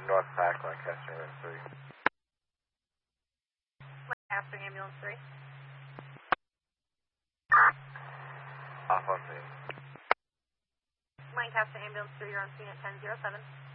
North Pack, Lancaster Ambulance 3. Lancaster Ambulance 3. Off on scene. Lancaster Ambulance 3, you're on scene at 1007.